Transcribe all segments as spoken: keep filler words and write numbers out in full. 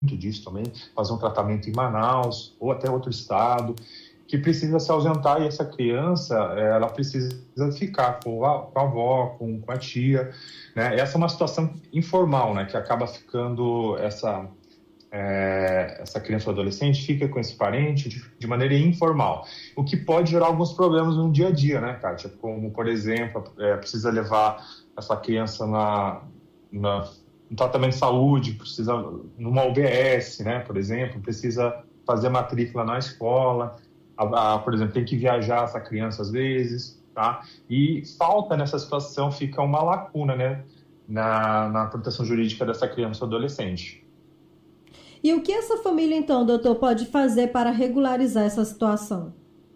disso também, fazer um tratamento em Manaus ou até outro estado, que precisa se ausentar e essa criança, ela precisa ficar com a, com a avó, com, com a tia, né? Essa é uma situação informal, né? Que acaba ficando, essa, é, essa criança ou adolescente fica com esse parente de, de maneira informal, o que pode gerar alguns problemas no dia a dia, né, Kátia? Como, por exemplo, é, precisa levar essa criança na, na, no tratamento de saúde, precisa numa U B S, né, por exemplo, precisa fazer matrícula na escola, a, a, por exemplo, tem que viajar essa criança às vezes, tá? E falta nessa situação, fica uma lacuna, né, na, na proteção jurídica dessa criança ou adolescente. E o que essa família, então, doutor, pode fazer para regularizar essa situação?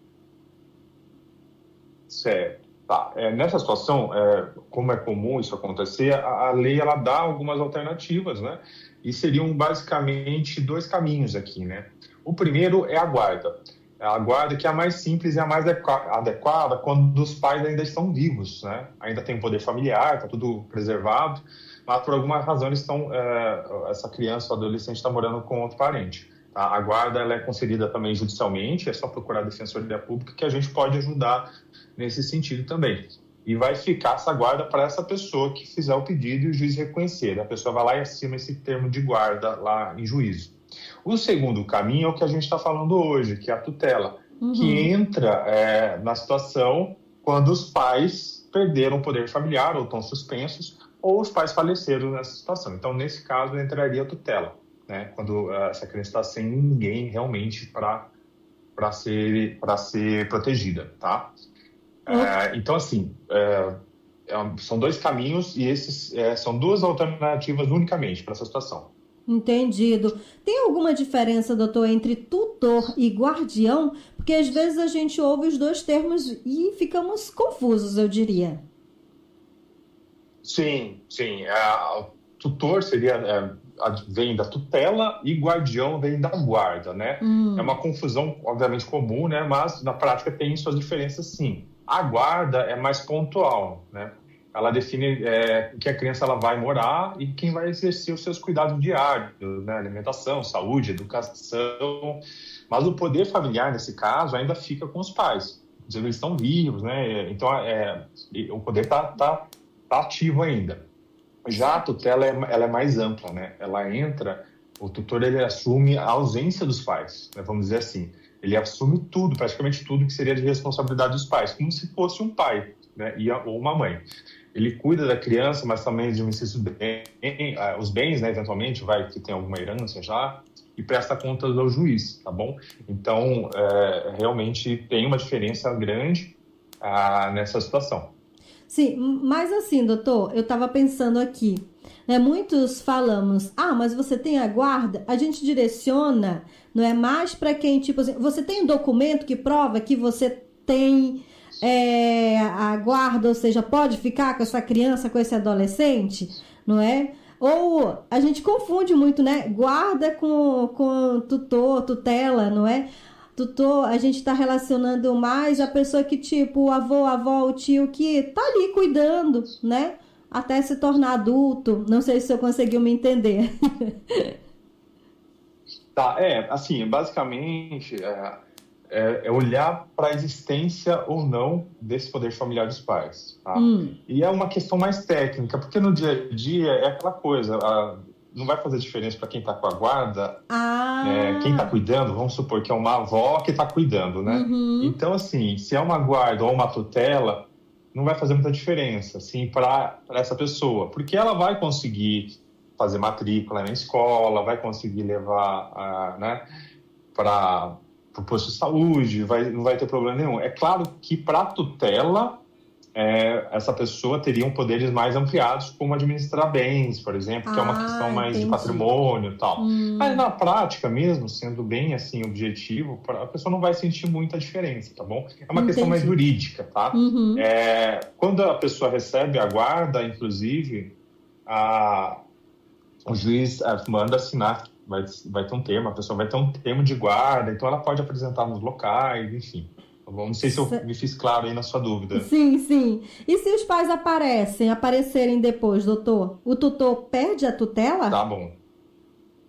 Certo. Tá. É, nessa situação, é, como é comum isso acontecer, a, a lei ela dá algumas alternativas, né? E seriam basicamente dois caminhos aqui, né? O primeiro é a guarda. A guarda que é a mais simples e a mais adequada quando os pais ainda estão vivos, né? Ainda tem poder familiar, está tudo preservado, mas por alguma razão eles estão, é, essa criança ou adolescente está morando com outro parente. Tá? A guarda ela é concedida também judicialmente, é só procurar a Defensoria Pública que a gente pode ajudar nesse sentido também. E vai ficar essa guarda para essa pessoa que fizer o pedido e o juiz reconhecer. A pessoa vai lá e assina esse termo de guarda lá em juízo. O segundo caminho é o que a gente está falando hoje, que é a tutela, uhum. que entra é, na situação quando os pais perderam o poder familiar ou estão suspensos, ou os pais faleceram nessa situação. Então, nesse caso, entraria a tutela, né? Quando uh, essa criança está sem ninguém realmente para para ser, para ser protegida, tá? É, então, assim, é, é, são dois caminhos e esses é, são duas alternativas unicamente para essa situação. Entendido. Tem alguma diferença, doutor, entre tutor e guardião? Porque às vezes a gente ouve os dois termos e ficamos confusos, eu diria. Sim, sim. É, tutor seria, é, vem da tutela e guardião vem da guarda, né? Hum. É uma confusão, obviamente, comum, né? Mas na prática tem suas diferenças, sim. A guarda é mais pontual, né? Ela define é, que a criança ela vai morar e quem vai exercer os seus cuidados diários, né? Alimentação, saúde, educação. Mas o poder familiar, nesse caso, ainda fica com os pais. Eles estão vivos, né? Então, é, o poder está tá, tá ativo ainda. Já a tutela é, ela é mais ampla, né? Ela entra, o tutor ele assume a ausência dos pais, né? Vamos dizer assim. Ele assume tudo, praticamente tudo que seria de responsabilidade dos pais, como se fosse um pai, né? E, ou uma mãe. Ele cuida da criança, mas também administra bem, os bens, né? Eventualmente, vai que tem alguma herança já, e presta contas ao juiz, tá bom? Então, é, realmente tem uma diferença grande ah, nessa situação. Sim, mas assim, doutor, eu estava pensando aqui, né? Muitos falamos, ah, mas você tem a guarda, a gente direciona, não é mais para quem, tipo assim, você tem um documento que prova que você tem é, a guarda, ou seja, pode ficar com essa criança, com esse adolescente, não é? Ou a gente confunde muito, né? Guarda com, com tutor, tutela, não é? Tutor, a gente está relacionando mais a pessoa que, tipo, o avô, a avó, o tio, que tá ali cuidando, né? Até se tornar adulto. Não sei se eu conseguiu me entender. Tá, é, assim, basicamente é, é, é olhar para a existência ou não desse poder familiar dos pais, tá? Hum. E é uma questão mais técnica, porque no dia a dia é aquela coisa, a, não vai fazer diferença para quem está com a guarda, ah. é, quem está cuidando, vamos supor que é uma avó que está cuidando, né? Uhum. Então, assim, se é uma guarda ou uma tutela, não vai fazer muita diferença, assim, para essa pessoa, porque ela vai conseguir fazer matrícula na escola, vai conseguir levar, a, né, para o posto de saúde, vai, não vai ter problema nenhum. É claro que para a tutela, é, essa pessoa teria poderes mais ampliados, como administrar bens, por exemplo, que ah, é uma questão mais entendi. de patrimônio e tal. Hum. Mas na prática mesmo, sendo bem assim objetivo, a pessoa não vai sentir muita diferença, tá bom? É uma entendi. questão mais jurídica, tá? Uhum. É, quando a pessoa recebe a guarda, inclusive, a, o juiz manda assinar, vai, vai ter um termo, a pessoa vai ter um termo de guarda, então ela pode apresentar nos locais, enfim. Não sei se eu me fiz claro aí na sua dúvida. Sim, sim. E se os pais aparecem, aparecerem depois, doutor? O tutor perde a tutela? Tá bom.